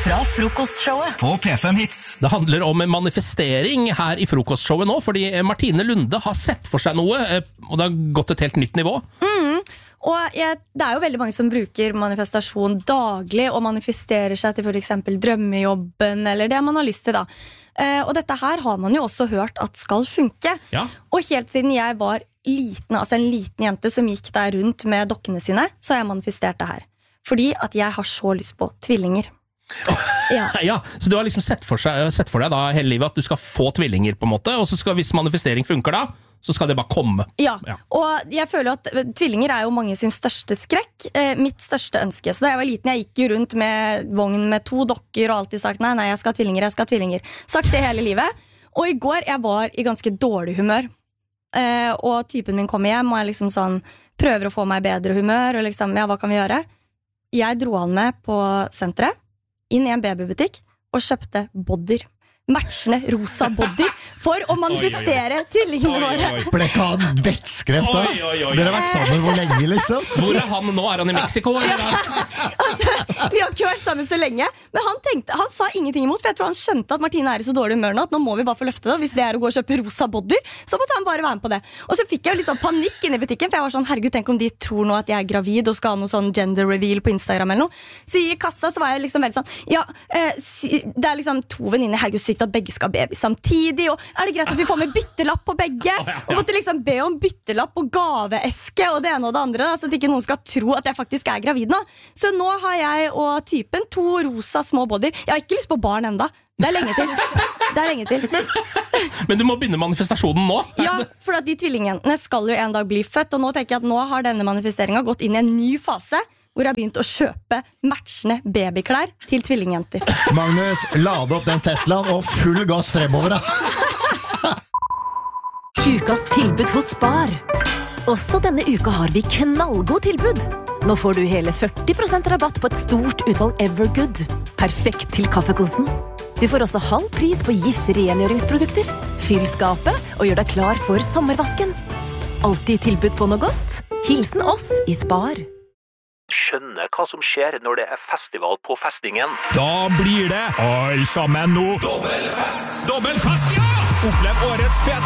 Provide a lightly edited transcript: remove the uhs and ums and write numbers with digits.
fra frokostshowet på P5 Hits. Det handler om en manifestering her i frokostshowet nå, fordi Martine Lunde har sett for seg noe, og det har gått et helt nytt nivå. Og det jo veldig mange som bruker manifestasjon daglig og manifesterer seg til for eksempel drømmejobben eller det man har lyst til da. Og dette her har man jo også hørt at skal funke. Ja. Og helt siden jeg var liten, altså en liten jente som gikk der rundt med dokkene sine, så har jeg manifestert det her. Fordi at jeg har så lyst på tvillinger. Ja, så du har liksom sett for deg da hele livet at du skal få tvillinger på en måte, og så skal, hvis manifestering funker da, så skal det bare komme. Ja, og jeg føler at tvillinger jo mange sin største skrekk, mitt største ønske. Så da jeg var liten, jeg gikk jo rundt med vogn med 2 dokker og alltid sagt, nei, jeg skal ha tvillinger. Sagt det hele livet. Og i går, jeg var i ganske dårlig humør. Og typen min kom hjem, og jeg liksom sånn, prøver å få meg bedre humør, og liksom, hva kan vi gjøre? Jeg dro han med på senteret, inn i en babybutikk, og kjøpte bodyer. Matchende rosa bodyer for å manifestere tvillingene våre. Ble ikke han vettskremt da? Dere har vært sammen hvor lenge liksom? Hvor han nå? Han i Mexico? Altså, vi har ikke vært sammen så lenge. Men han sa ingenting imot, for jeg tror han skjønte at Martine i så dårlig humør nå, at nå må vi bare få løfte det. Hvis det å gå og kjøpe rosa bodyer, så måtte han bare være med på det. Og så fikk jeg litt sånn panikk inne i butikken, for jeg var sånn, herregud, tenk om de tror nå at jeg gravid og skal ha noe sånn gender reveal på Instagram eller noe. Så i kassa så var jeg liksom veldig sånn, det liksom 2 venninner, herregud, at begge skal ha baby samtidig, og det greit at vi får med byttelapp på begge, og måtte liksom be om byttelapp og gaveeske og det ene og det andre, så at ikke noen skal tro at jeg faktisk gravid nå. Så nå har jeg og typen 2 rosa små bodyer. Jeg har ikke lyst på barn enda. Det lenge til. Men du må begynne manifestasjonen nå. Ja, for at de tvillingene skal jo en dag bli født, og nå tenker jeg at nå har denne manifesteringen gått inn i en ny fase, hvor jeg har begynt å kjøpe matchende babyklær til tvillingjenter. Magnus, lade opp den Teslaen og full gass fremover da. Ukas tilbud hos Spar. Også denne uka har vi knallgod tilbud. Nå får du hele 40% rabatt på et stort utvalg Evergood. Perfekt til kaffekosen. Du får også halv pris på Jif rengjøringsprodukter. Fyll skapet og gjør deg klar for sommervasken. Alltid tilbud på noe godt. Hilsen oss i Spar. Skjønne hva som skjer når det festival på festningen. Da blir det alle sammen nå. Dobbelfest, ja! Opplev årets fete